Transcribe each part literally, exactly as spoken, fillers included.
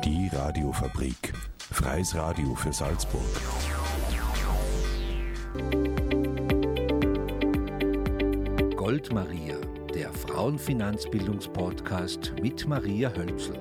Die Radiofabrik. Freies Radio für Salzburg. Gold Maria, der Frauenfinanzbildungspodcast mit Maria Hölzl.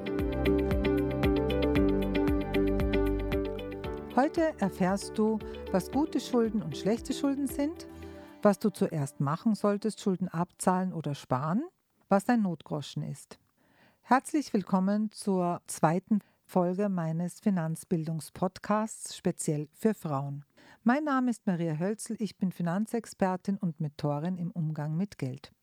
Heute erfährst du, was gute Schulden und schlechte Schulden sind, was du zuerst machen solltest, Schulden abzahlen oder sparen, was ein Notgroschen ist. Herzlich willkommen zur zweiten Folge meines Finanzbildungspodcasts, speziell für Frauen. Mein Name ist Maria Hölzl, ich bin Finanzexpertin und Mentorin im Umgang mit Geld.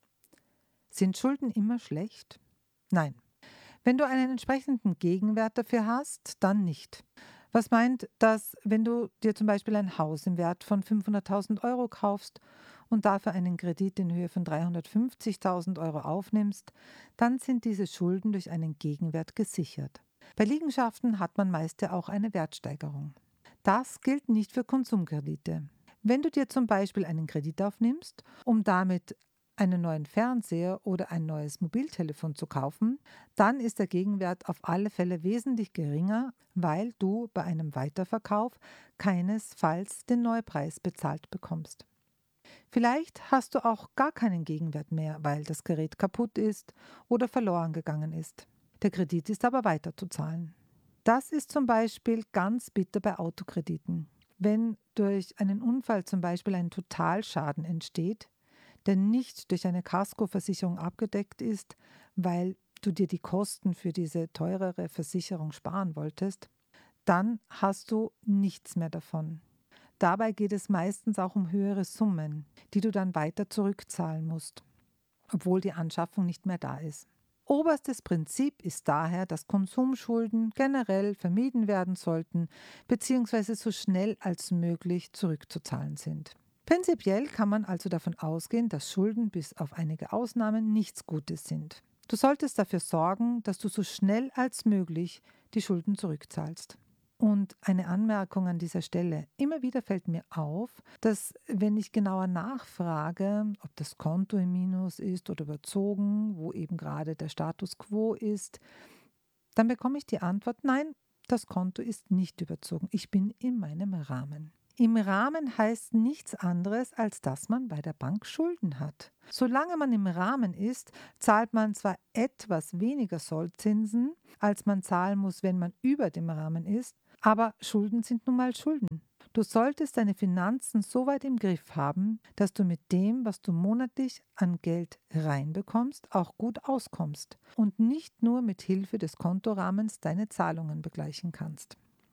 Sind Schulden immer schlecht? Nein. Wenn du einen entsprechenden Gegenwert dafür hast, dann nicht. Was meint das, wenn du dir zum Beispiel ein Haus im Wert von fünfhunderttausend Euro kaufst und dafür einen Kredit in Höhe von dreihundertfünfzigtausend Euro aufnimmst, dann sind diese Schulden durch einen Gegenwert gesichert. Bei Liegenschaften hat man meist ja auch eine Wertsteigerung. Das gilt nicht für Konsumkredite. Wenn du dir zum Beispiel einen Kredit aufnimmst, um damit einen neuen Fernseher oder ein neues Mobiltelefon zu kaufen, dann ist der Gegenwert auf alle Fälle wesentlich geringer, weil du bei einem Weiterverkauf keinesfalls den Neupreis bezahlt bekommst. Vielleicht hast du auch gar keinen Gegenwert mehr, weil das Gerät kaputt ist oder verloren gegangen ist. Der Kredit ist aber weiterzuzahlen. Das ist zum Beispiel ganz bitter bei Autokrediten. Wenn durch einen Unfall zum Beispiel ein Totalschaden entsteht, der nicht durch eine Kaskoversicherung abgedeckt ist, weil du dir die Kosten für diese teurere Versicherung sparen wolltest, dann hast du nichts mehr davon. Dabei geht es meistens auch um höhere Summen, die du dann weiter zurückzahlen musst, obwohl die Anschaffung nicht mehr da ist. Oberstes Prinzip ist daher, dass Konsumschulden generell vermieden werden sollten bzw. so schnell als möglich zurückzuzahlen sind. Prinzipiell kann man also davon ausgehen, dass Schulden bis auf einige Ausnahmen nichts Gutes sind. Du solltest dafür sorgen, dass du so schnell als möglich die Schulden zurückzahlst. Und eine Anmerkung an dieser Stelle. Immer wieder fällt mir auf, dass wenn ich genauer nachfrage, ob das Konto im Minus ist oder überzogen, wo eben gerade der Status quo ist, dann bekomme ich die Antwort, nein, das Konto ist nicht überzogen. Ich bin in meinem Rahmen. Im Rahmen heißt nichts anderes, als dass man bei der Bank Schulden hat. Solange man im Rahmen ist, zahlt man zwar etwas weniger Sollzinsen, als man zahlen muss, wenn man über dem Rahmen ist, aber Schulden sind nun mal Schulden. Du solltest deine Finanzen so weit im Griff haben, dass du mit dem, was du monatlich an Geld reinbekommst, auch gut auskommst und nicht nur mit Hilfe des Kontorahmens deine Zahlungen begleichen kannst.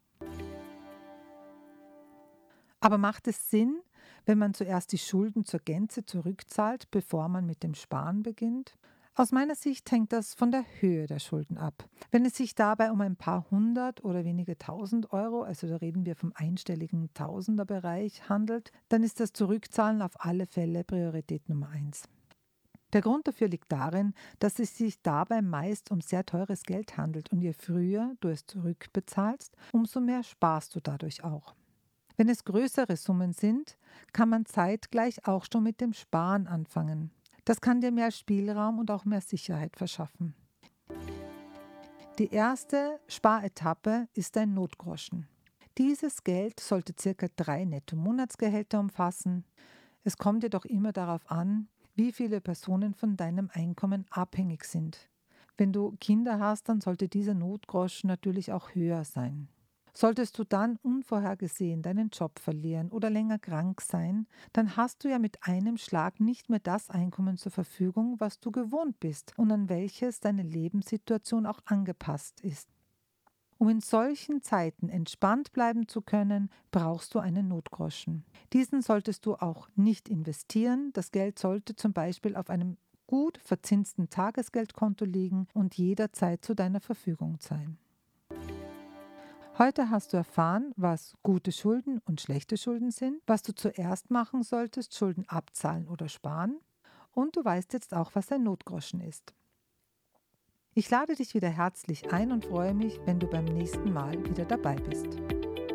Aber macht es Sinn, wenn man zuerst die Schulden zur Gänze zurückzahlt, bevor man mit dem Sparen beginnt? Aus meiner Sicht hängt das von der Höhe der Schulden ab. Wenn es sich dabei um ein paar hundert oder wenige tausend Euro, also da reden wir vom einstelligen Tausenderbereich, handelt, dann ist das Zurückzahlen auf alle Fälle Priorität Nummer eins. Der Grund dafür liegt darin, dass es sich dabei meist um sehr teures Geld handelt und je früher du es zurückbezahlst, umso mehr sparst du dadurch auch. Wenn es größere Summen sind, kann man zeitgleich auch schon mit dem Sparen anfangen. Das kann dir mehr Spielraum und auch mehr Sicherheit verschaffen. Die erste Sparetappe ist ein Notgroschen. Dieses Geld sollte ca. drei Netto-Monatsgehälter umfassen. Es kommt jedoch immer darauf an, wie viele Personen von deinem Einkommen abhängig sind. Wenn du Kinder hast, dann sollte dieser Notgroschen natürlich auch höher sein. Solltest du dann unvorhergesehen deinen Job verlieren oder länger krank sein, dann hast du ja mit einem Schlag nicht mehr das Einkommen zur Verfügung, was du gewohnt bist und an welches deine Lebenssituation auch angepasst ist. Um in solchen Zeiten entspannt bleiben zu können, brauchst du einen Notgroschen. Diesen solltest du auch nicht investieren. Das Geld sollte zum Beispiel auf einem gut verzinsten Tagesgeldkonto liegen und jederzeit zu deiner Verfügung sein. Heute hast du erfahren, was gute Schulden und schlechte Schulden sind, was du zuerst machen solltest, Schulden abzahlen oder sparen, und du weißt jetzt auch, was ein Notgroschen ist. Ich lade dich wieder herzlich ein und freue mich, wenn du beim nächsten Mal wieder dabei bist.